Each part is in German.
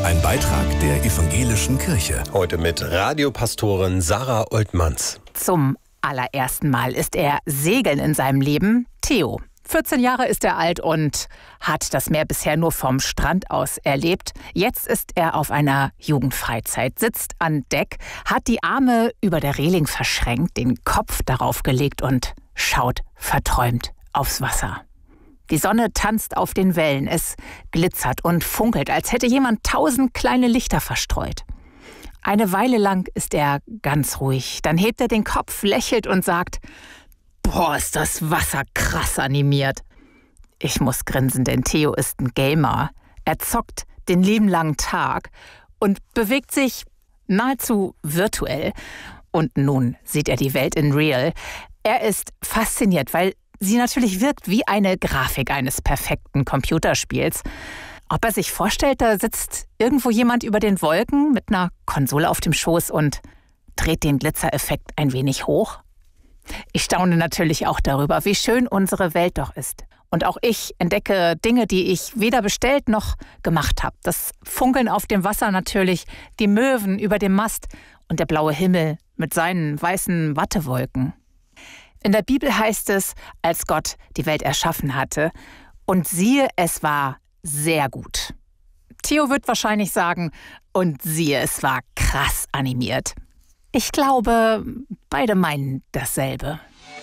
Ein Beitrag der Evangelischen Kirche. Heute mit Radiopastorin Sarah Oltmanns. Zum allerersten Mal ist er segeln in seinem Leben. Theo. 14 Jahre ist er alt und hat das Meer bisher nur vom Strand aus erlebt. Jetzt ist er auf einer Jugendfreizeit, sitzt an Deck, hat die Arme über der Reling verschränkt, den Kopf darauf gelegt und schaut verträumt aufs Wasser. Die Sonne tanzt auf den Wellen, es glitzert und funkelt, als hätte jemand 1000 kleine Lichter verstreut. Eine Weile lang ist er ganz ruhig, dann hebt er den Kopf, lächelt und sagt: Boah, ist das Wasser krass animiert. Ich muss grinsen, denn Theo ist ein Gamer. Er zockt den lieben langen Tag und bewegt sich nahezu virtuell. Und nun sieht er die Welt in real. Er ist fasziniert, weil sie natürlich wirkt wie eine Grafik eines perfekten Computerspiels. Ob er sich vorstellt, da sitzt irgendwo jemand über den Wolken mit einer Konsole auf dem Schoß und dreht den Glitzereffekt ein wenig hoch? Ich staune natürlich auch darüber, wie schön unsere Welt doch ist. Und auch ich entdecke Dinge, die ich weder bestellt noch gemacht habe. Das Funkeln auf dem Wasser natürlich, die Möwen über dem Mast und der blaue Himmel mit seinen weißen Wattewolken. In der Bibel heißt es, als Gott die Welt erschaffen hatte, und siehe, es war sehr gut. Theo wird wahrscheinlich sagen, und siehe, es war krass animiert. Ich glaube, beide meinen dasselbe.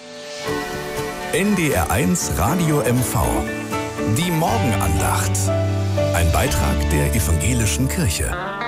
NDR1 Radio MV. Die Morgenandacht. Ein Beitrag der Evangelischen Kirche.